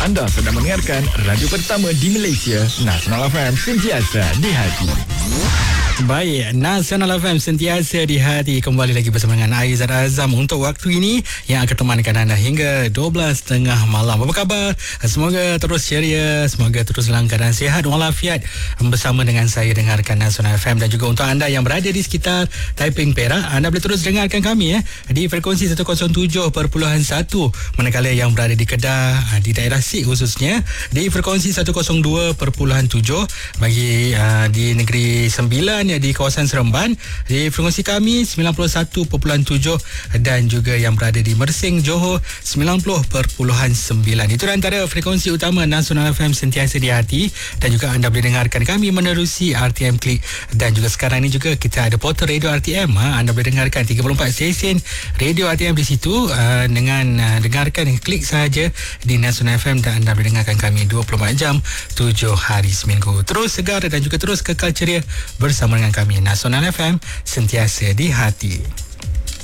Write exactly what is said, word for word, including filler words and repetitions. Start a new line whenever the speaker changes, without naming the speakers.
Anda sedang mendengarkan radio pertama di Malaysia, Nasional F M, sentiasa di hati.
Baik, Nasional F M sentiasa di hati. Kembali lagi bersama dengan Aizat Azam untuk waktu ini yang akan temankan anda hingga dua belas tiga puluh malam. Apa khabar? Semoga terus ceria, semoga terus dalam keadaan sihat walafiat bersama dengan saya dengarkan Nasional F M. Dan juga untuk anda yang berada di sekitar Taiping, Perak, anda boleh terus dengarkan kami ya di frekuensi seratus tujuh perpuluhan satu, manakala yang berada di Kedah, di daerah Sik khususnya di frekuensi seratus dua perpuluhan tujuh, bagi uh, di negeri Sembilan ya, di kawasan Seremban di frekuensi kami sembilan puluh satu perpuluhan tujuh, dan juga yang berada di Mersing, Johor sembilan puluh perpuluhan sembilan. Itu antara frekuensi utama Nasional F M sentiasa di hati. Dan juga anda boleh dengarkan kami menerusi R T M Klik, dan juga sekarang ini juga kita ada portal radio R T M. Ha, anda boleh dengarkan tiga puluh empat stesen radio R T M di situ uh, dengan uh, dengarkan klik sahaja di Nasional F M, dan anda boleh dengarkan kami dua puluh empat jam tujuh hari seminggu. Terus segar dan juga terus kekal ceria bersama dengan kami. Nasional F M sentiasa di hati.